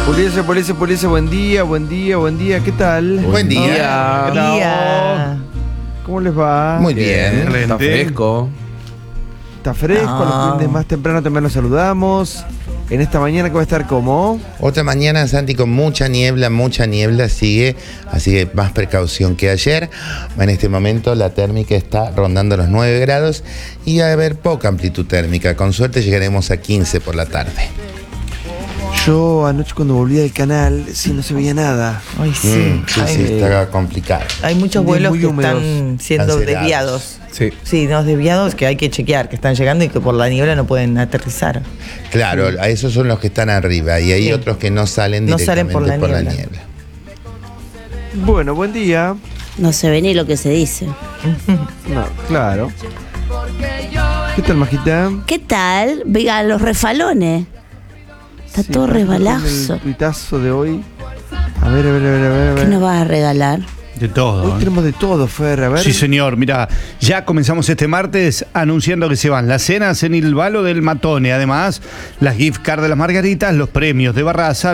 Puliese, buen día, ¿qué tal? Buen día. ¿Qué tal? ¿Cómo les va? Muy bien. Está fresco. Está fresco, los fines más temprano también los saludamos. En esta mañana que va a estar como... Otra mañana, Santi, con mucha niebla sigue, así que más precaución que ayer. En este momento la térmica está rondando los 9 grados y va a haber poca amplitud térmica. Con suerte llegaremos a 15 por la tarde. Yo anoche cuando volví del canal, sí, no se veía nada. Ay, sí. Sí, está complicado. Hay muchos vuelos que húmedos, están siendo cancelados. desviados. Sí. Sí, los desviados que hay que chequear, que están llegando y que por la niebla no pueden aterrizar. Claro, a esos son los que están arriba y hay Sí. otros que no salen No directamente salen por la niebla. niebla. Bueno, buen día. No se ve ni lo que se dice. No, claro. ¿Qué tal, Majita? ¿Qué tal? Venga, los refalones. Está Sí, todo con resbalazo. el tuitazo de hoy. A ver. ¿Qué nos vas a regalar? De todo. Hoy tenemos de todo, Fer, a ver. Sí, señor. Mira, ya comenzamos este martes anunciando que se van las cenas en el Valo del Matone. Además, las gift cards de las Margaritas, los premios de Barraza.